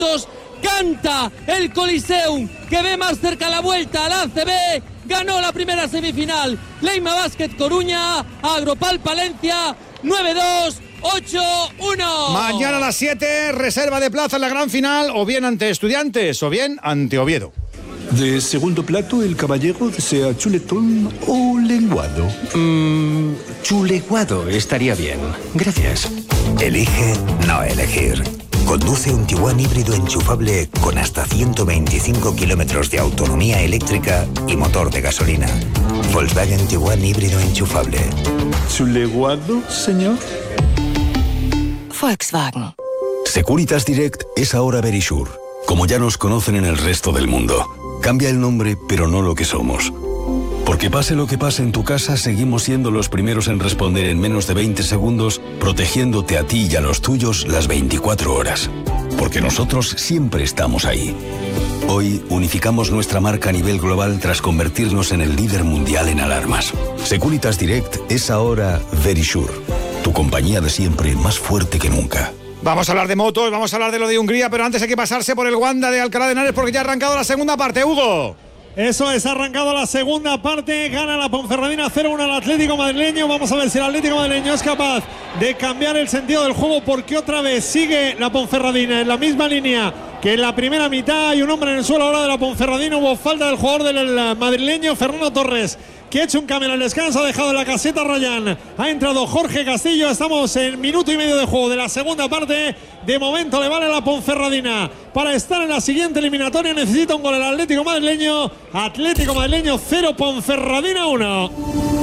Canta el Coliseum, que ve más cerca la vuelta al ACB. Ganó la primera semifinal Leima Basket Coruña, Agropal Palencia, 9-2, 8-1. Mañana a las 7, reserva de plaza en la gran final, o bien ante Estudiantes, o bien ante Oviedo. De segundo plato, el caballero desea chuletón o lenguado. Chuleguado estaría bien. Gracias. Elige no elegir. Conduce un Tiguan híbrido enchufable con hasta 125 kilómetros de autonomía eléctrica y motor de gasolina. Volkswagen Tiguan híbrido enchufable. ¿Chuleguado, señor? Volkswagen. Securitas Direct es ahora Verisure, como ya nos conocen en el resto del mundo. Cambia el nombre, pero no lo que somos. Porque pase lo que pase en tu casa, seguimos siendo los primeros en responder en menos de 20 segundos, protegiéndote a ti y a los tuyos las 24 horas. Porque nosotros siempre estamos ahí. Hoy unificamos nuestra marca a nivel global tras convertirnos en el líder mundial en alarmas. Securitas Direct es ahora Verisure, tu compañía de siempre más fuerte que nunca. Vamos a hablar de motos, vamos a hablar de lo de Hungría, pero antes hay que pasarse por el Wanda de Alcalá de Henares porque ya ha arrancado la segunda parte, Hugo. Eso es, ha arrancado la segunda parte, gana la Ponferradina 0-1 al Atlético madrileño. Vamos a ver si el Atlético madrileño es capaz de cambiar el sentido del juego, porque otra vez sigue la Ponferradina en la misma línea que en la primera mitad. Hay un hombre en el suelo ahora de la Ponferradina, hubo falta del jugador del madrileño, Fernando Torres, que ha hecho un cambio en el descanso, ha dejado en la caseta Rayán, ha entrado Jorge Castillo. Estamos en minuto y medio de juego de la segunda parte. De momento le vale a la Ponferradina para estar en la siguiente eliminatoria. Necesita un gol el Atlético madrileño. Atlético madrileño 0, Ponferradina 1.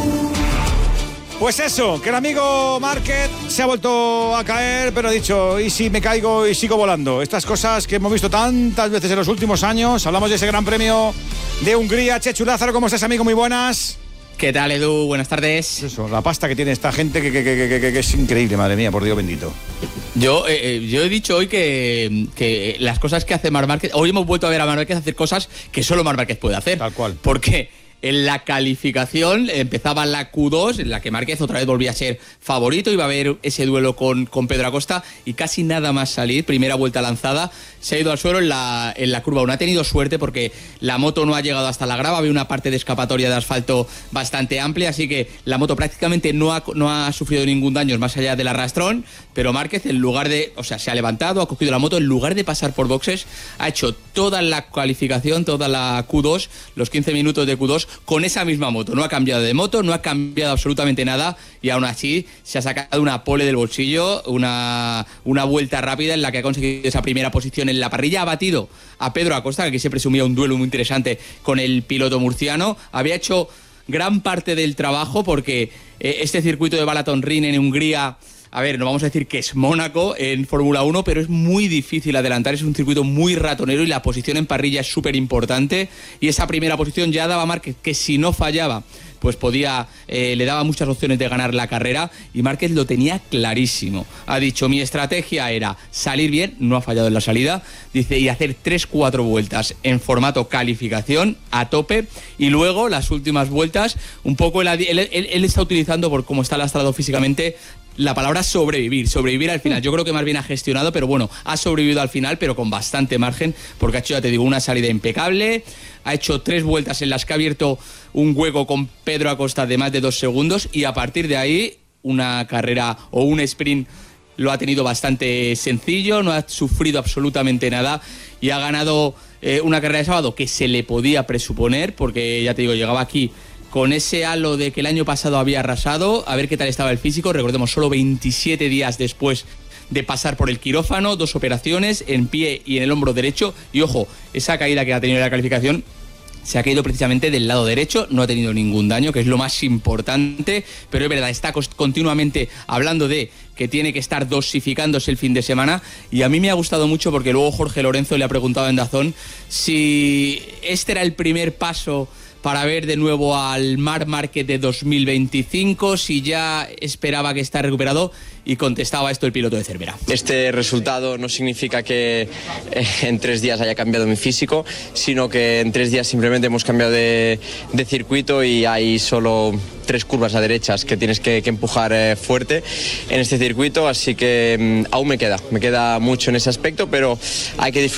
Pues eso, que el amigo Márquez se ha vuelto a caer, pero ha dicho, ¿y si me caigo y sigo volando? Estas cosas que hemos visto tantas veces en los últimos años. Hablamos de ese gran premio de Hungría. Chechu Lázaro, ¿cómo estás, amigo? Muy buenas. ¿Qué tal, Edu? Buenas tardes. Eso, la pasta que tiene esta gente que es increíble, madre mía, por Dios bendito. Yo he dicho hoy que las cosas que hace Marc Márquez, hoy hemos vuelto a ver a Marc Márquez hacer cosas que solo Marc Márquez puede hacer. Tal cual. Porque en la calificación empezaba la Q2, en la que Márquez otra vez volvía a ser favorito, iba a haber ese duelo con Pedro Acosta y casi nada más salir, primera vuelta lanzada, se ha ido al suelo en la curva 1. Ha tenido suerte porque la moto no ha llegado hasta la grava, había una parte de escapatoria de asfalto bastante amplia, así que la moto prácticamente no ha sufrido ningún daño más allá del arrastrón, pero Márquez se ha levantado, ha cogido la moto, en lugar de pasar por boxes, ha hecho toda la calificación, toda la Q2, los 15 minutos de Q2, con esa misma moto. No ha cambiado de moto, no ha cambiado absolutamente nada y aún así se ha sacado una pole del bolsillo, una vuelta rápida en la que ha conseguido esa primera posición en la parrilla. Ha batido a Pedro Acosta, que aquí se presumía un duelo muy interesante con el piloto murciano. Había hecho gran parte del trabajo porque este circuito de Balaton Ring en Hungría, a ver, no vamos a decir que es Mónaco en Fórmula 1, pero es muy difícil adelantar, es un circuito muy ratonero y la posición en parrilla es súper importante. Y esa primera posición ya daba a Márquez que si no fallaba, pues le daba muchas opciones de ganar la carrera y Márquez lo tenía clarísimo. Ha dicho, mi estrategia era salir bien, no ha fallado en la salida, dice, y hacer 3-4 vueltas en formato calificación a tope y luego las últimas vueltas, un poco él está utilizando, por cómo está lastrado físicamente, la palabra sobrevivir al final. Yo creo que más bien ha gestionado, pero bueno, ha sobrevivido al final, pero con bastante margen, porque ha hecho, ya te digo, una salida impecable, ha hecho 3 vueltas en las que ha abierto un hueco con Pedro Acosta de más de 2 segundos y a partir de ahí una carrera o un sprint lo ha tenido bastante sencillo, no ha sufrido absolutamente nada y ha ganado una carrera de sábado que se le podía presuponer, porque ya te digo, llegaba aquí con ese halo de que el año pasado había arrasado, a ver qué tal estaba el físico. Recordemos, solo 27 días después de pasar por el quirófano, 2 operaciones en pie y en el hombro derecho, y ojo, esa caída que ha tenido en la calificación se ha caído precisamente del lado derecho, no ha tenido ningún daño, que es lo más importante, pero es verdad, está continuamente hablando de que tiene que estar dosificándose el fin de semana, y a mí me ha gustado mucho porque luego Jorge Lorenzo le ha preguntado en DAZN si este era el primer paso para ver de nuevo al Marc Márquez de 2025, si ya esperaba que está recuperado, y contestaba esto el piloto de Cervera. Este resultado no significa que en 3 días haya cambiado mi físico, sino que en 3 días simplemente hemos cambiado de circuito y hay solo 3 curvas a derechas que tienes que empujar fuerte en este circuito, así que aún me queda mucho en ese aspecto, pero hay que disfrutar